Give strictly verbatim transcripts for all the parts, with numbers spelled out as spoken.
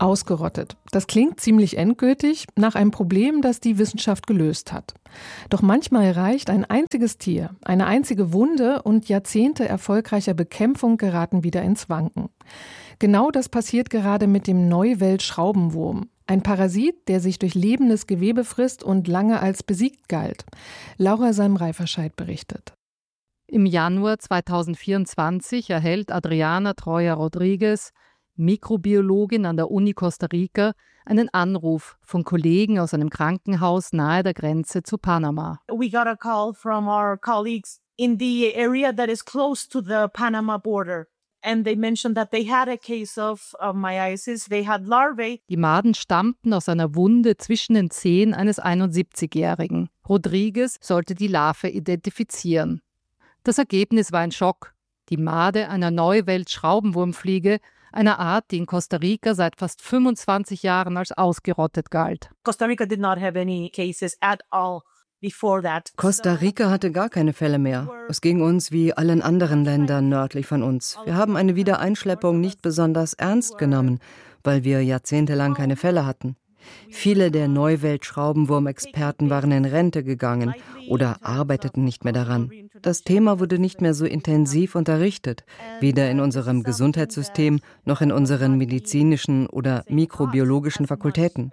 Ausgerottet. Das klingt ziemlich endgültig nach einem Problem, das die Wissenschaft gelöst hat. Doch manchmal reicht ein einziges Tier, eine einzige Wunde und Jahrzehnte erfolgreicher Bekämpfung geraten wieder ins Wanken. Genau das passiert gerade mit dem Neuwelt-Schraubenwurm. Ein Parasit, der sich durch lebendes Gewebe frisst und lange als besiegt galt. Laura Salm-Reiferscheid berichtet. Im Januar zweitausendvierundzwanzig erhält Adriana Troya Rodriguez, Mikrobiologin an der Uni Costa Rica, einen Anruf von Kollegen aus einem Krankenhaus nahe der Grenze zu Panama. We got a call from our colleagues in the area that is close to the Panama border. And they mentioned that they had a case of uh, myiasis. They had larvae. Die Maden stammten aus einer Wunde zwischen den Zehen eines einundsiebzigjährigen. Rodriguez sollte die Larve identifizieren. Das Ergebnis war ein Schock. Die Made einer Neuwelt-Schraubenwurmfliege, einer Art, die in Costa Rica seit fast fünfundzwanzig Jahren als ausgerottet galt. Costa Rica did not have any cases at all before that. Costa Rica hatte gar keine Fälle mehr. Es ging uns wie allen anderen Ländern nördlich von uns. Wir haben eine Wiedereinschleppung nicht besonders ernst genommen, weil wir jahrzehntelang keine Fälle hatten. Viele der Neuwelt-Schraubenwurm-Experten waren in Rente gegangen oder arbeiteten nicht mehr daran. Das Thema wurde nicht mehr so intensiv unterrichtet, weder in unserem Gesundheitssystem noch in unseren medizinischen oder mikrobiologischen Fakultäten.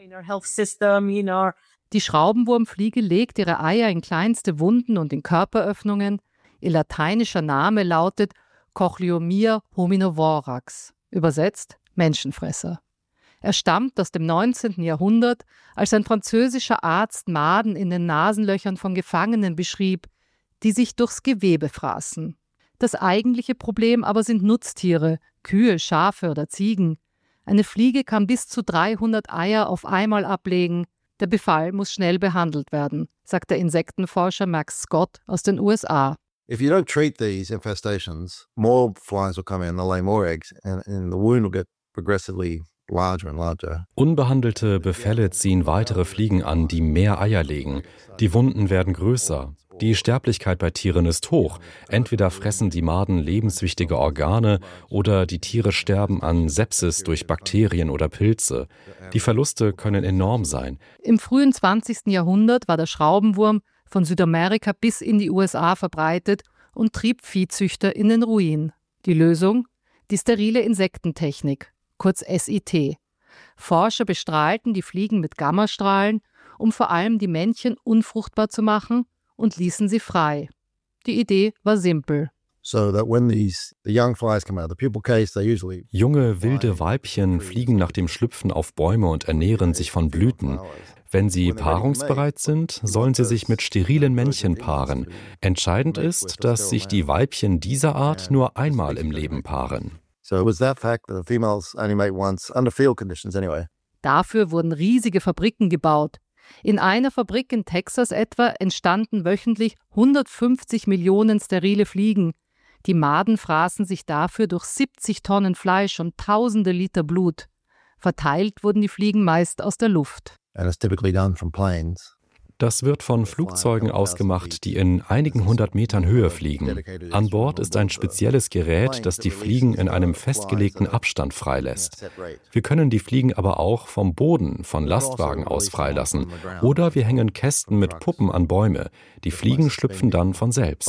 Die Schraubenwurmfliege legt ihre Eier in kleinste Wunden und in Körperöffnungen. Ihr lateinischer Name lautet Cochleomia hominovorax, übersetzt Menschenfresser. Er stammt aus dem neunzehnten Jahrhundert, als ein französischer Arzt Maden in den Nasenlöchern von Gefangenen beschrieb, die sich durchs Gewebe fraßen. Das eigentliche Problem aber sind Nutztiere, Kühe, Schafe oder Ziegen. Eine Fliege kann bis zu dreihundert Eier auf einmal ablegen. Der Befall muss schnell behandelt werden, sagt der Insektenforscher Max Scott aus den U S A. If you don't treat these infestations, more flies will come in, they'll lay more eggs, and, and the wound will get progressively larger and larger. Unbehandelte Befälle ziehen weitere Fliegen an, die mehr Eier legen. Die Wunden werden größer. Die Sterblichkeit bei Tieren ist hoch. Entweder fressen die Maden lebenswichtige Organe oder die Tiere sterben an Sepsis durch Bakterien oder Pilze. Die Verluste können enorm sein. Im frühen zwanzigsten Jahrhundert war der Schraubenwurm von Südamerika bis in die U S A verbreitet und trieb Viehzüchter in den Ruin. Die Lösung? Die sterile Insektentechnik, kurz S I T. Forscher bestrahlten die Fliegen mit Gammastrahlen, um vor allem die Männchen unfruchtbar zu machen, und ließen sie frei. Die Idee war simpel. So that when these the young flies come out of the pupal case, they usually Junge wilde Weibchen fliegen nach dem Schlüpfen auf Bäume und ernähren sich von Blüten. Wenn sie paarungsbereit sind, sollen sie sich mit sterilen Männchen paaren. Entscheidend ist, dass sich die Weibchen dieser Art nur einmal im Leben paaren. So it was that fact that the females only mate once under field conditions anyway. Dafür wurden riesige Fabriken gebaut. In einer Fabrik in Texas etwa entstanden wöchentlich hundertfünfzig Millionen sterile Fliegen. Die Maden fraßen sich dafür durch siebzig Tonnen Fleisch und tausende Liter Blut. Verteilt wurden die Fliegen meist aus der Luft. And it's typically done from planes. Das wird von Flugzeugen ausgemacht, die in einigen hundert Metern Höhe fliegen. An Bord ist ein spezielles Gerät, das die Fliegen in einem festgelegten Abstand freilässt. Wir können die Fliegen aber auch vom Boden, von Lastwagen aus freilassen. Oder wir hängen Kästen mit Puppen an Bäume. Die Fliegen schlüpfen dann von selbst.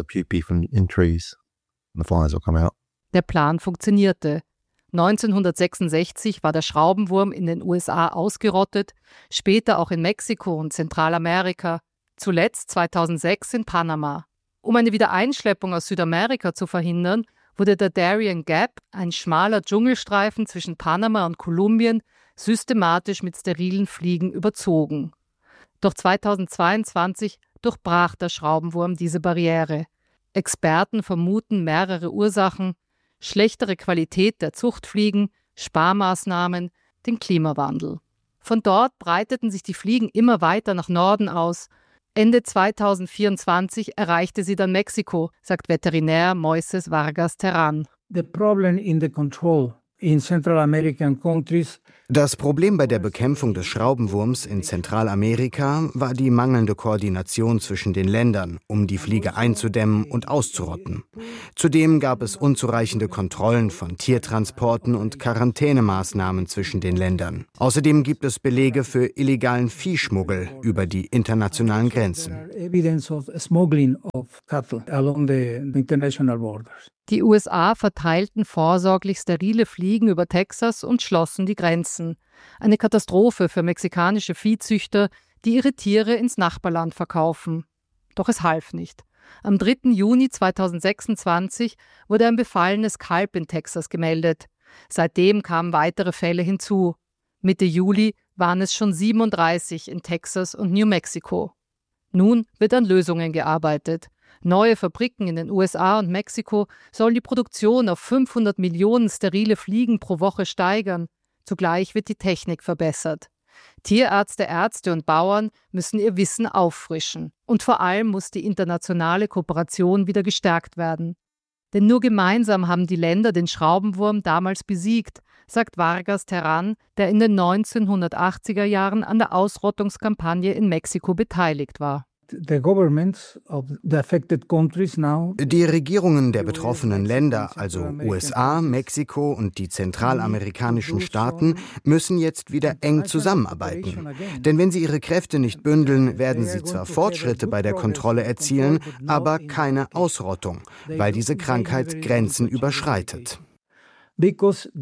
Der Plan funktionierte. neunzehnhundertsechsundsechzig war der Schraubenwurm in den U S A ausgerottet, später auch in Mexiko und Zentralamerika, zuletzt zweitausendsechs in Panama. Um eine Wiedereinschleppung aus Südamerika zu verhindern, wurde der Darien Gap, ein schmaler Dschungelstreifen zwischen Panama und Kolumbien, systematisch mit sterilen Fliegen überzogen. Doch zweitausendzweiundzwanzig durchbrach der Schraubenwurm diese Barriere. Experten vermuten mehrere Ursachen: schlechtere Qualität der Zuchtfliegen, Sparmaßnahmen, den Klimawandel. Von dort breiteten sich die Fliegen immer weiter nach Norden aus. Ende zweitausendvierundzwanzig erreichte sie dann Mexiko, sagt Veterinär Moises Vargas Terán. The problem in the control in Central American countries. Das Problem bei der Bekämpfung des Schraubenwurms in Zentralamerika war die mangelnde Koordination zwischen den Ländern, um die Fliege einzudämmen und auszurotten. Zudem gab es unzureichende Kontrollen von Tiertransporten und Quarantänemaßnahmen zwischen den Ländern. Außerdem gibt es Belege für illegalen Viehschmuggel über die internationalen Grenzen. Die U S A verteilten vorsorglich sterile Fliegen über Texas und schlossen die Grenzen. Eine Katastrophe für mexikanische Viehzüchter, die ihre Tiere ins Nachbarland verkaufen. Doch es half nicht. Am dritten Juni zweitausendsechsundzwanzig wurde ein befallenes Kalb in Texas gemeldet. Seitdem kamen weitere Fälle hinzu. Mitte Juli waren es schon siebenunddreißig in Texas und New Mexico. Nun wird an Lösungen gearbeitet. Neue Fabriken in den U S A und Mexiko sollen die Produktion auf fünfhundert Millionen sterile Fliegen pro Woche steigern. Zugleich wird die Technik verbessert. Tierärzte, Ärzte und Bauern müssen ihr Wissen auffrischen. Und vor allem muss die internationale Kooperation wieder gestärkt werden. Denn nur gemeinsam haben die Länder den Schraubenwurm damals besiegt, sagt Vargas Terán, der in den neunzehnhundertachtziger Jahren an der Ausrottungskampagne in Mexiko beteiligt war. Die Regierungen der betroffenen Länder, also U S A, Mexiko und die zentralamerikanischen Staaten, müssen jetzt wieder eng zusammenarbeiten. Denn wenn sie ihre Kräfte nicht bündeln, werden sie zwar Fortschritte bei der Kontrolle erzielen, aber keine Ausrottung, weil diese Krankheit Grenzen überschreitet. Die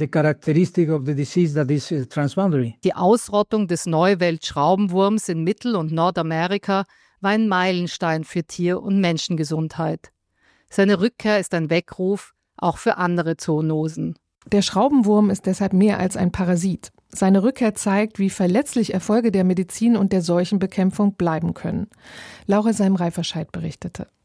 Ausrottung des Neuweltschraubenwurms in Mittel- und Nordamerika war ein Meilenstein für Tier- und Menschengesundheit. Seine Rückkehr ist ein Weckruf, auch für andere Zoonosen. Der Schraubenwurm ist deshalb mehr als ein Parasit. Seine Rückkehr zeigt, wie verletzlich Erfolge der Medizin und der Seuchenbekämpfung bleiben können. Laura Seim-Reiferscheid berichtete.